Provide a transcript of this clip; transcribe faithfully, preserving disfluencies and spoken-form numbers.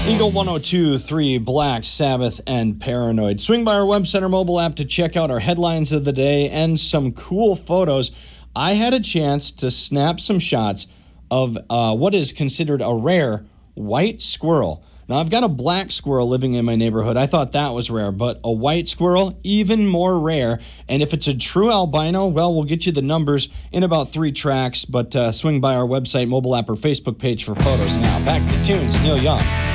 Eagle one oh two point three, Black Sabbath, and Paranoid. Swing by our Web Center mobile app to check out our headlines of the day and some cool photos. I had a chance to snap some shots of uh, what is considered a rare white squirrel. Now, I've got a black squirrel living in my neighborhood. I thought that was rare, but a white squirrel, even more rare. And if it's a true albino, well, we'll get you the numbers in about three tracks, but uh, swing by our website, mobile app, or Facebook page for photos now. Back to the tunes, Neil Young.